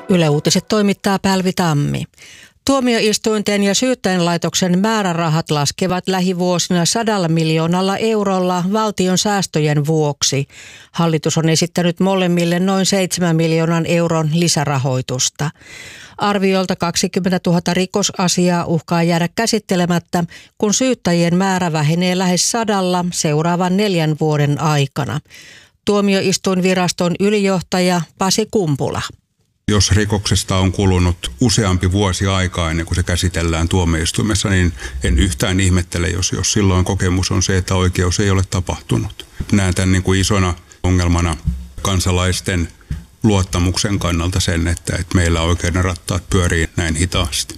Yle Uutiset toimittaa Pälvi Tammi. Tuomioistuinten ja syyttäjänlaitoksen määrärahat laskevat lähivuosina 100 miljoonalla eurolla valtion säästöjen vuoksi. Hallitus on esittänyt molemmille noin 7 miljoonan euron lisärahoitusta. Arviolta 20 000 rikosasiaa uhkaa jäädä käsittelemättä, kun syyttäjien määrä vähenee lähes 100 seuraavan 4 vuoden aikana. Tuomioistuinviraston ylijohtaja Pasi Kumpula. Jos rikoksesta on kulunut useampi vuosi aikaa ennen kuin se käsitellään tuomioistuimessa, niin en yhtään ihmettele, jos silloin kokemus on se, että oikeus ei ole tapahtunut. Näen tämän niin kuin isona ongelmana kansalaisten luottamuksen kannalta sen, että meillä oikeuden rattaat pyörii näin hitaasti.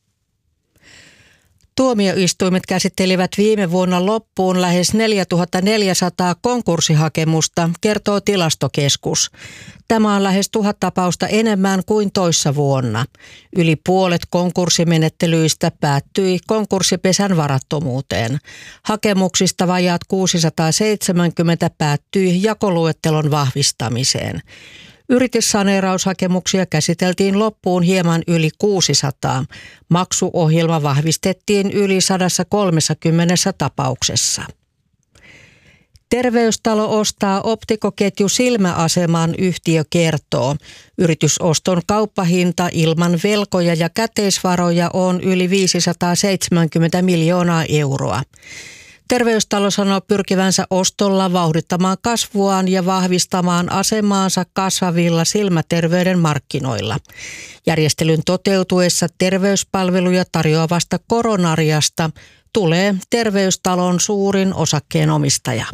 Tuomioistuimet käsittelivät viime vuonna loppuun lähes 4400 konkurssihakemusta, kertoo Tilastokeskus. Tämä on lähes 1000 tapausta enemmän kuin toissa vuonna. Yli puolet konkurssimenettelyistä päättyi konkurssipesän varattomuuteen. Hakemuksista vajaat 670 päättyi jakoluettelon vahvistamiseen. Yrityssaneeraushakemuksia käsiteltiin loppuun hieman yli 600. Maksuohjelma vahvistettiin yli 130 tapauksessa. Terveystalo ostaa optikoketju Silmäaseman, yhtiö kertoo. Yritysoston kauppahinta ilman velkoja ja käteisvaroja on yli 570 miljoonaa euroa. Terveystalo sanoo pyrkivänsä ostolla vauhdittamaan kasvuaan ja vahvistamaan asemaansa kasvavilla silmäterveyden markkinoilla. Järjestelyn toteutuessa terveyspalveluja tarjoavasta Coronariasta tulee Terveystalon suurin osakkeenomistaja.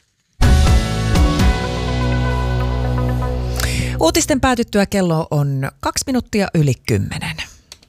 Uutisten päätyttyä kello on 2 minuuttia yli 10.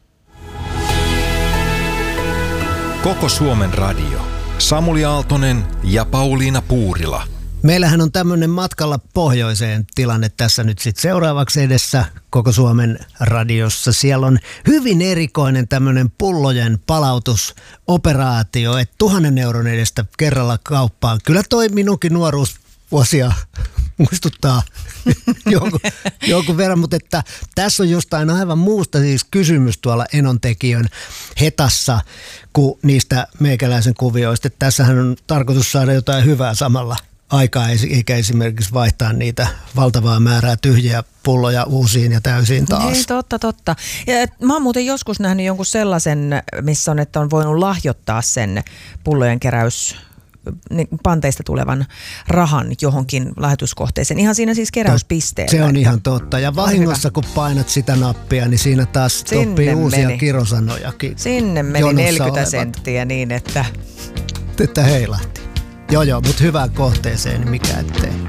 Koko Suomen radio. Samuli Aaltonen ja Pauliina Puurila. Meillähän on tämmöinen matkalla pohjoiseen tilanne tässä nyt sitten seuraavaksi edessä Koko Suomen radiossa. Siellä on hyvin erikoinen tämmöinen pullojen palautusoperaatio, että 1 000 euron edestä kerralla kauppaan. Kyllä toi minunkin nuoruusvuosia muistuttaa jonkun verran, mutta että tässä on jostain aivan muusta siis kysymys tuolla Enontekiön Hetassa kuin niistä meikäläisen kuvioista. Että tässähän on tarkoitus saada jotain hyvää samalla aikaa, eikä esimerkiksi vaihtaa niitä valtavaa määrää tyhjiä pulloja uusiin ja täysiin taas. Hei, totta. Ja mä oon muuten joskus nähnyt jonkun sellaisen, missä on, että on voinut lahjoittaa sen pullojen keräys panteista tulevan rahan johonkin lahjoituskohteeseen. Ihan siinä siis keräyspisteellä. Se on ihan totta. Ja vahingossa kun painat sitä nappia, niin siinä taas oppii uusia kirosanojakin. Sinne meni 40 senttiä niin, että heilahti. Joo, mutta hyvään kohteeseen, niin mikä ettei.